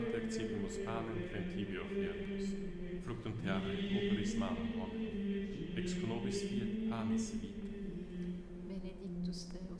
Santa excipimus panem prentibio oferimus, fructum terrae operis manum homini, ex nobis fiat panis vita. Benedictus Deus